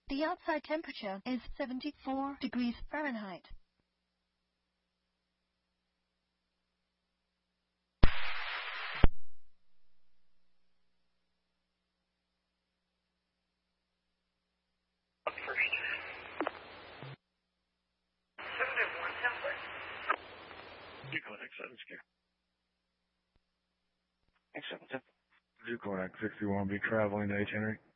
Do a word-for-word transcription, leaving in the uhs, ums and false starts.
The outside temperature is seventy-four degrees Fahrenheit. Duconac seven scare. X seven ten. Duconac sixty-one, be traveling to H. Henry.